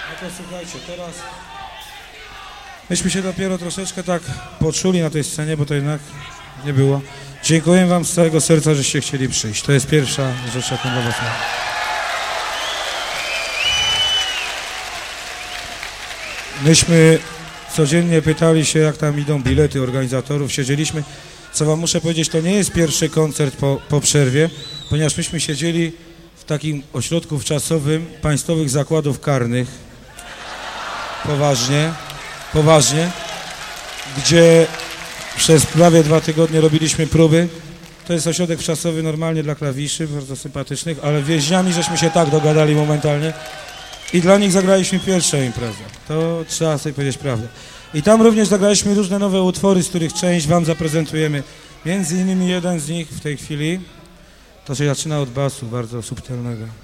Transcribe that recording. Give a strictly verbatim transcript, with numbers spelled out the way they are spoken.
No to słuchajcie, teraz myśmy się dopiero troszeczkę tak poczuli na tej scenie, bo to jednak nie było. Dziękuję wam z całego serca, żeście chcieli przyjść. To jest pierwsza rzecz, jaką dla was mam. Myśmy codziennie pytali się, jak tam idą bilety organizatorów, siedzieliśmy. Co wam muszę powiedzieć, to nie jest pierwszy koncert po, po przerwie, ponieważ myśmy siedzieli w takim ośrodku wczasowym państwowych zakładów karnych. Poważnie, poważnie, gdzie przez prawie dwa tygodnie robiliśmy próby. To jest ośrodek wczasowy normalnie dla klawiszy, bardzo sympatycznych, ale więźniami żeśmy się tak dogadali momentalnie i dla nich zagraliśmy pierwszą imprezę. To trzeba sobie powiedzieć prawdę. I tam również zagraliśmy różne nowe utwory, z których część wam zaprezentujemy. Między innymi jeden z nich w tej chwili, to się zaczyna od basu, bardzo subtelnego.